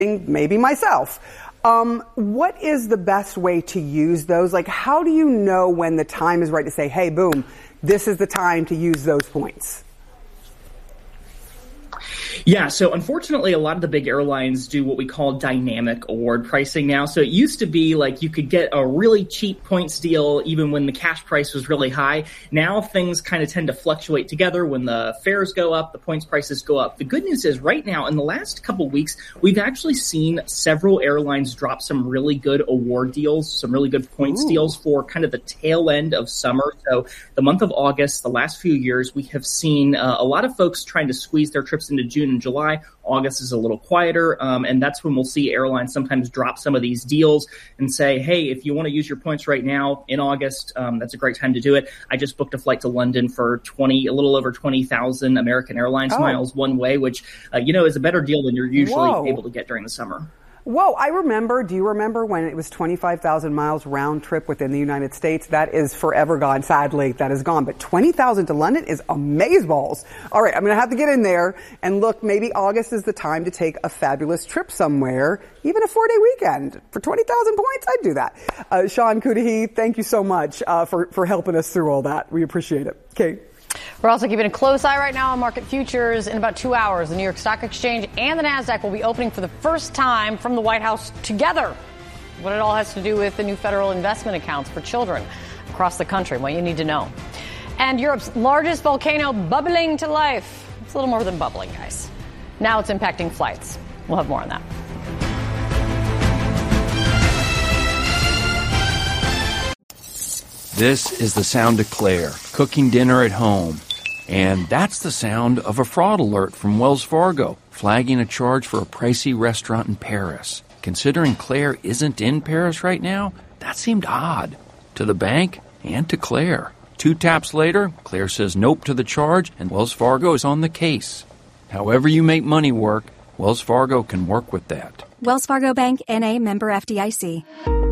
maybe myself. What is the best way to use those? Like, how do you know when the time is right to say, hey, boom, this is the time to use those points? Yeah, so unfortunately, a lot of the big airlines do what we call dynamic award pricing now. So it used to be like you could get a really cheap points deal even when the cash price was really high. Now things kind of tend to fluctuate together. When the fares go up, the points prices go up. The good news is right now, in the last couple of weeks, we've actually seen several airlines drop some really good award deals, some really good points deals for kind of the tail end of summer. So the month of August, the last few years, we have seen a lot of folks trying to squeeze their trips into June and July. August is a little quieter, and that's when we'll see airlines sometimes drop some of these deals and say, hey, if you want to use your points right now in August, that's a great time to do it. I just booked a flight to London for a little over 20,000 American Airlines miles one way, which, is a better deal than you're usually able to get during the summer. Whoa, do you remember when it was 25,000 miles round trip within the United States? That is forever gone. Sadly, that is gone. But 20,000 to London is amazeballs. All right, I'm going to have to get in there and look, maybe August is the time to take a fabulous trip somewhere, even a 4-day weekend. For 20,000 points, I'd do that. Sean Cudahy, thank you so much for helping us through all that. We appreciate it. Okay. We're also keeping a close eye right now on market futures. In about 2 hours, the New York Stock Exchange and the NASDAQ will be opening for the first time from the White House together. What it all has to do with the new federal investment accounts for children across the country, what you need to know. And Europe's largest volcano bubbling to life. It's a little more than bubbling, guys. Now it's impacting flights. We'll have more on that. This is the sound of Claire, cooking dinner at home. And that's the sound of a fraud alert from Wells Fargo, flagging a charge for a pricey restaurant in Paris. Considering Claire isn't in Paris right now, that seemed odd. To the bank and to Claire. 2 taps later, Claire says nope to the charge, and Wells Fargo is on the case. However you make money work, Wells Fargo can work with that. Wells Fargo Bank, N.A., member FDIC.